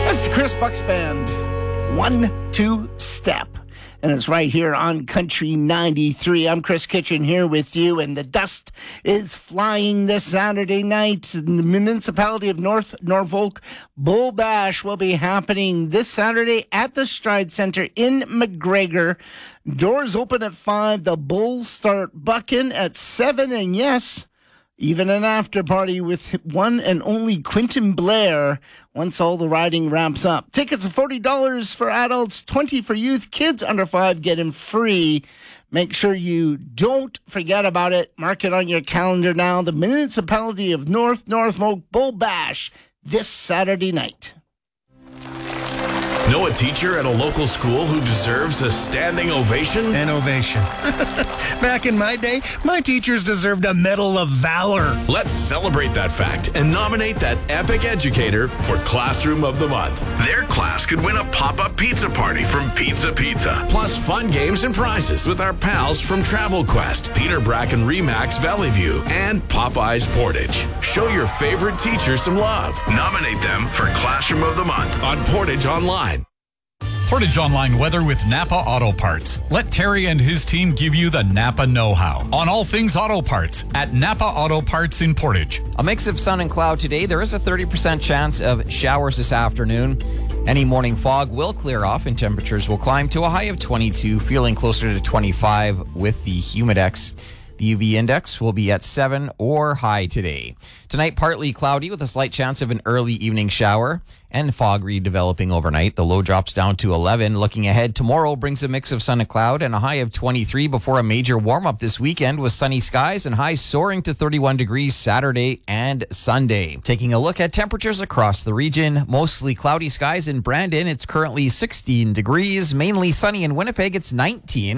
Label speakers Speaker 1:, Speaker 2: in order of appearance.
Speaker 1: That's the Chris Bucks Band, 1-2 Step. And it's right here on Country 93. I'm Chris Kitchen here with you, and the dust is flying this Saturday night. In the municipality of North Norfolk, Bull Bash will be happening this Saturday at the Stride Center in McGregor. Doors open at 5. The Bulls start bucking at 7. And yes, even an after party with one and only Quentin Blair once all the riding wraps up. Tickets are $40 for adults, $20 for youth. Kids under 5 get in free. Make sure you don't forget about it. Mark it on your calendar now. The municipality of North Norfolk Bull Bash this Saturday night.
Speaker 2: Know a teacher at a local school who deserves a standing ovation?
Speaker 3: An ovation. Back in my day, my teachers deserved a Medal of Valor.
Speaker 2: Let's celebrate that fact and nominate that epic educator for Classroom of the Month. Their class could win a pop-up pizza party from Pizza Pizza, plus fun games and prizes with our pals from Travel Quest, Peter Bracken Remax Valley View, and Popeyes Portage. Show your favorite teacher some love. Nominate them for Classroom of the Month on Portage Online.
Speaker 4: Portage Online weather with Napa Auto Parts. Let Terry and his team give you the Napa know-how on all things auto parts at Napa Auto Parts in Portage.
Speaker 5: A mix of sun and cloud today. There is a 30% chance of showers this afternoon. Any morning fog will clear off and temperatures will climb to a high of 22, feeling closer to 25 with the Humidex. The UV index will be at 7 or high today. Tonight, partly cloudy with a slight chance of an early evening shower and fog redeveloping overnight. The low drops down to 11. Looking ahead, tomorrow brings a mix of sun and cloud and a high of 23 before a major warm-up this weekend with sunny skies and highs soaring to 31 degrees Saturday and Sunday. Taking a look at temperatures across the region, mostly cloudy skies in Brandon. It's currently 16 degrees. Mainly sunny in Winnipeg. It's 19.